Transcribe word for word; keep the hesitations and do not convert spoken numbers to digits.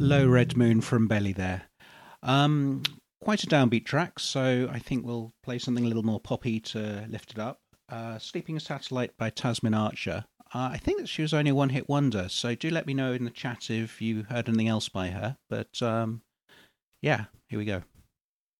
Low Red Moon from Belly there. Um, quite a downbeat track, so I think we'll play something a little more poppy to lift it up. Uh, Sleeping Satellite by Tasmin Archer. Uh, I think that she was only a one-hit wonder, so do let me know in the chat if you heard anything else by her. But um, yeah, here we go.